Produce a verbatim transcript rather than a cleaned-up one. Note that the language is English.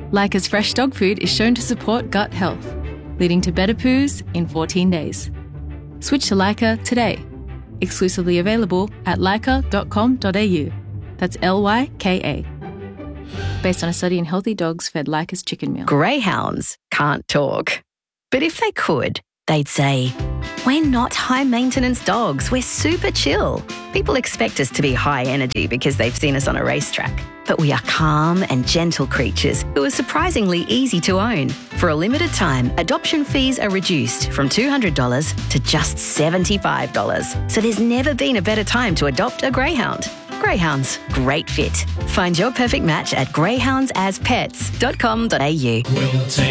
Leica's fresh dog food is shown to support gut health, leading to better poos in fourteen days. Switch to Leica today. Exclusively available at leica dot com dot a u. That's L Y K A. Based on a study in healthy dogs fed Leica's chicken meal. Greyhounds can't talk. But if they could, they'd say, "We're not high-maintenance dogs. We're super chill." People expect us to be high energy because they've seen us on a racetrack. But we are calm and gentle creatures who are surprisingly easy to own. For a limited time, adoption fees are reduced from two hundred dollars to just seventy-five dollars. So there's never been a better time to adopt a greyhound. Greyhounds, great fit. Find your perfect match at greyhounds as pets dot com dot a u.